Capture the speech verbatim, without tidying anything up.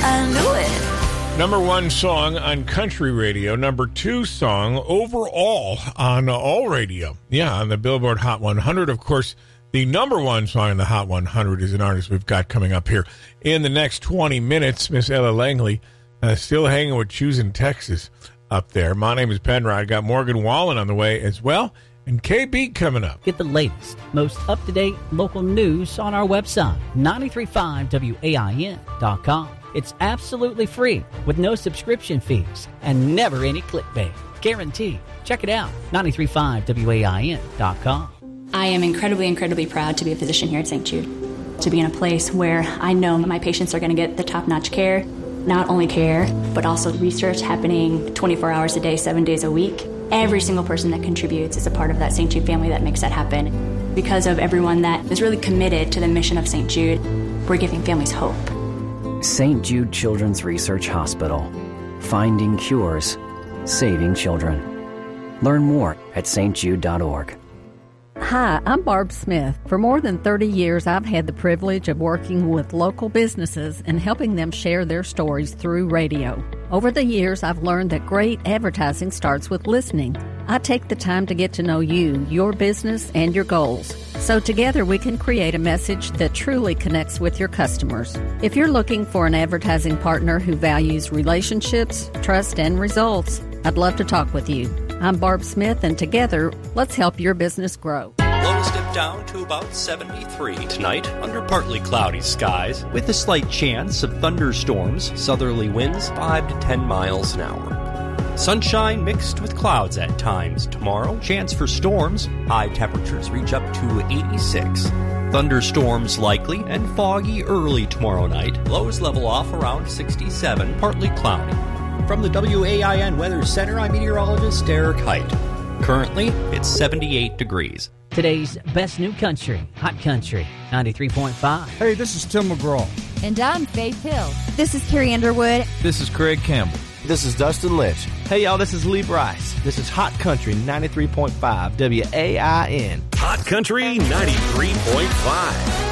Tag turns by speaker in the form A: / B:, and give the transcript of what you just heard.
A: I knew it.
B: Number one song on country radio. Number two song overall on uh, all radio. Yeah, on the Billboard Hot one hundred. Of course, the number one song in the Hot one hundred is an artist we've got coming up here in the next twenty minutes. Miss Ella Langley, uh, still hanging with Choosing Texas up there. My name is Penrod. Got Morgan Wallen on the way as well. And K B coming up.
C: Get the latest, most up-to-date local news on our website, nine three five W A I N dot com. It's absolutely free with no subscription fees and never any clickbait. Guaranteed. Check it out, nine three five W A I N dot com.
D: I am incredibly, incredibly proud to be a physician here at Saint Jude, to be in a place where I know my patients are going to get the top-notch care, not only care, but also research happening twenty-four hours a day, seven days a week. Every single person that contributes is a part of that Saint Jude family that makes that happen. Because of everyone that is really committed to the mission of Saint Jude, we're giving families hope.
E: Saint Jude Children's Research Hospital. Finding cures, saving children. Learn more at s t jude dot org.
F: Hi, I'm Barb Smith. For more than thirty years, I've had the privilege of working with local businesses and helping them share their stories through radio. Over the years, I've learned that great advertising starts with listening. I take the time to get to know you, your business, and your goals. So together we can create a message that truly connects with your customers. If you're looking for an advertising partner who values relationships, trust, and results, I'd love to talk with you. I'm Barb Smith, and together, let's help your business grow.
G: Lows dip down to about seventy-three tonight under partly cloudy skies with a slight chance of thunderstorms, southerly winds five to ten miles an hour. Sunshine mixed with clouds at times tomorrow. Chance for storms. High temperatures reach up to eighty-six. Thunderstorms likely and foggy early tomorrow night. Lows level off around sixty-seven, partly cloudy. From the W A I N Weather Center, I'm meteorologist Eric Height. Currently, it's seventy-eight degrees.
C: Today's best new country, Hot Country, ninety-three point five.
H: Hey, this is Tim McGraw.
I: And I'm Faith Hill.
J: This is Carrie Underwood.
K: This is Craig Campbell.
L: This is Dustin Lynch.
M: Hey, y'all, this is Lee Bryce. This is Hot Country ninety-three point five W A I N.
N: Hot Country ninety-three point five.